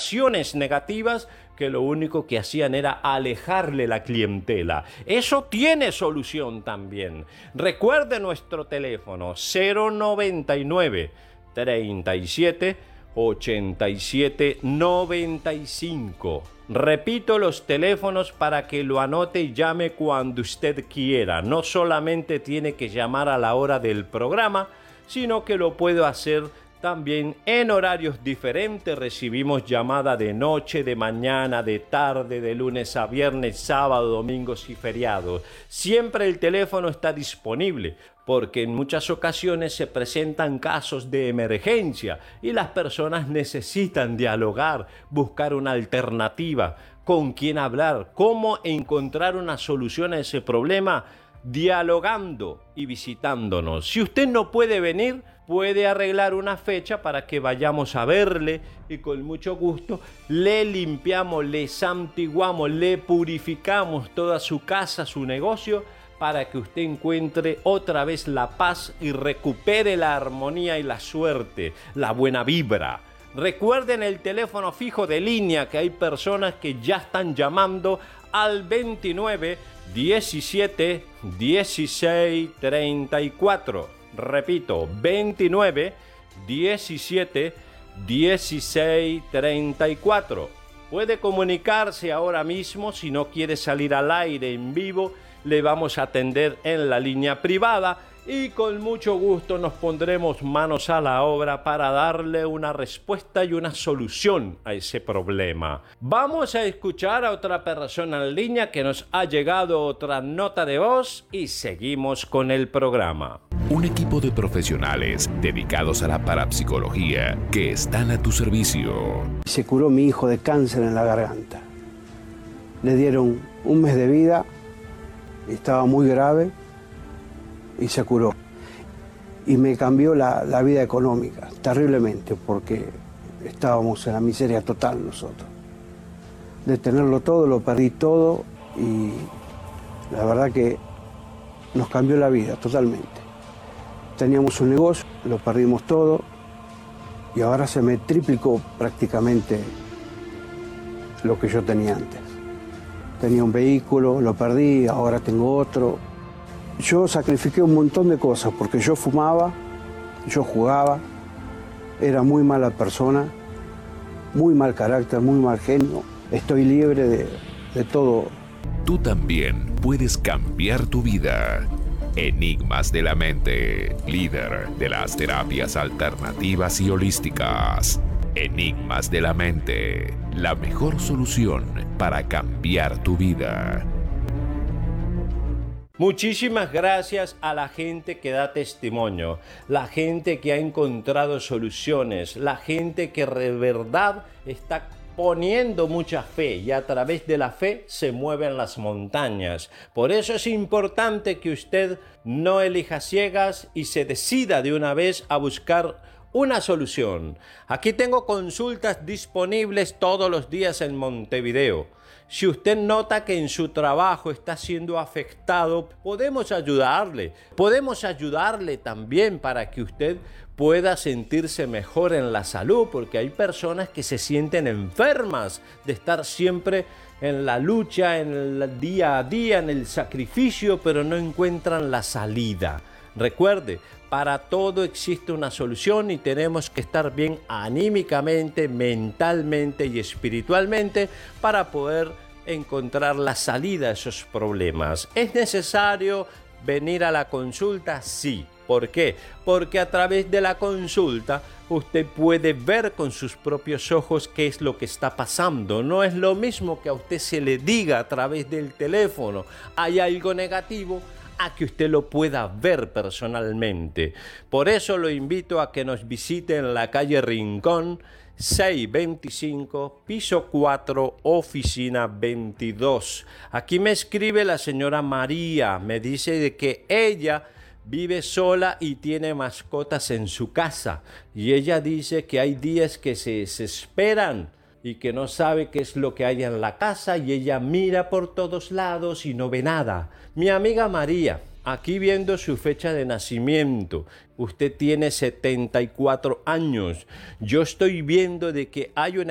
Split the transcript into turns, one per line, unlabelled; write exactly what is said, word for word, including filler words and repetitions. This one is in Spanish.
comunicaciones negativas que lo único que hacían era alejarle la clientela. Eso tiene solución también. Recuerde nuestro teléfono cero noventa y nueve, treinta y siete, ochenta y siete, noventa y cinco. Repito los teléfonos para que lo anote y llame cuando usted quiera. No solamente tiene que llamar a la hora del programa, sino que lo puedo hacer también en horarios diferentes. Recibimos llamada de noche, de mañana, de tarde, de lunes a viernes, sábado, domingos y feriados. Siempre el teléfono está disponible porque en muchas ocasiones se presentan casos de emergencia y las personas necesitan dialogar, buscar una alternativa, con quién hablar, cómo encontrar una solución a ese problema, dialogando y visitándonos. Si usted no puede venir, puede arreglar una fecha para que vayamos a verle y con mucho gusto le limpiamos, le santiguamos, le purificamos toda su casa, su negocio, para que usted encuentre otra vez la paz y recupere la armonía y la suerte, la buena vibra. Recuerden el teléfono fijo de línea, que hay personas que ya están llamando al veintinueve, diecisiete, dieciséis, treinta y cuatro. Repito, veintinueve, diecisiete, dieciséis, treinta y cuatro. Puede comunicarse ahora mismo. Si no quiere salir al aire en vivo, le vamos a atender en la línea privada y con mucho gusto nos pondremos manos a la obra para darle una respuesta y una solución a ese problema. Vamos a escuchar a otra persona en línea que nos ha llegado otra nota de voz y seguimos con el programa.
Un equipo de profesionales dedicados a la parapsicología que están a tu servicio.
Se curó mi hijo de cáncer en la garganta. Le dieron un mes de vida, estaba muy grave y se curó. Y me cambió la, la vida económica terriblemente porque estábamos en la miseria total nosotros. De tenerlo todo, lo perdí todo y la verdad que nos cambió la vida totalmente. Teníamos un negocio, lo perdimos todo y ahora se me triplicó prácticamente lo que yo tenía antes. Tenía un vehículo, lo perdí, ahora tengo otro. Yo sacrifiqué un montón de cosas porque yo fumaba, yo jugaba, era muy mala persona, muy mal carácter, muy mal genio. Estoy libre de, de todo.
Tú también puedes cambiar tu vida. Enigmas de la mente, líder de las terapias alternativas y holísticas. Enigmas de la mente, la mejor solución para cambiar tu vida.
Muchísimas gracias a la gente que da testimonio, la gente que ha encontrado soluciones, la gente que de verdad está poniendo mucha fe y a través de la fe se mueven las montañas. Por eso es importante que usted no elija ciegas y se decida de una vez a buscar una solución. Aquí tengo consultas disponibles todos los días en Montevideo. Si usted nota que en su trabajo está siendo afectado, podemos ayudarle. Podemos ayudarle también para que usted pueda sentirse mejor en la salud, porque hay personas que se sienten enfermas de estar siempre en la lucha, en el día a día, en el sacrificio, pero no encuentran la salida. Recuerde, para todo existe una solución y tenemos que estar bien anímicamente, mentalmente y espiritualmente para poder encontrar la salida a esos problemas. ¿Es necesario venir a la consulta? Sí. ¿Por qué? Porque a través de la consulta usted puede ver con sus propios ojos qué es lo que está pasando. No es lo mismo que a usted se le diga a través del teléfono hay algo negativo, a que usted lo pueda ver personalmente. Por eso lo invito a que nos visite en la calle Rincón, seiscientos veinticinco, piso cuatro, oficina veintidós. Aquí me escribe la señora María, me dice de que ella vive sola y tiene mascotas en su casa. Y ella dice que hay días que se desesperan y que no sabe qué es lo que hay en la casa y ella mira por todos lados y no ve nada. Mi amiga María, aquí viendo su fecha de nacimiento, usted tiene setenta y cuatro años. Yo estoy viendo de que hay una